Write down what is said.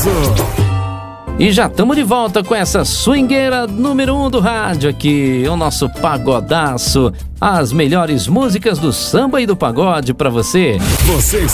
E já estamos de volta com essa swingueira número 1 do rádio aqui, o nosso pagodaço, as melhores músicas do samba e do pagode pra você.